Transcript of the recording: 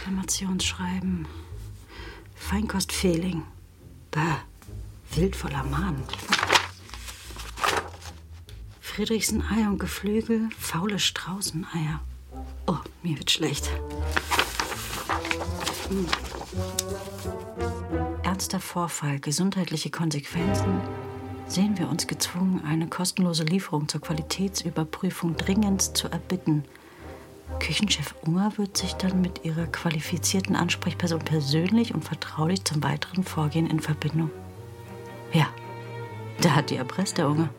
Reklamationsschreiben. Feinkostfehling. Bäh, wild voller Mahn. Friedrichsen-Ei und Geflügel, faule Straußeneier. Oh, mir wird schlecht. Ernster Vorfall, gesundheitliche Konsequenzen. Sehen wir uns gezwungen, eine kostenlose Lieferung zur Qualitätsüberprüfung dringendst zu erbitten. Küchenchef Unger wird sich dann mit ihrer qualifizierten Ansprechperson persönlich und vertraulich zum weiteren Vorgehen in Verbindung. Ja, da hat die erpresst, der Unger.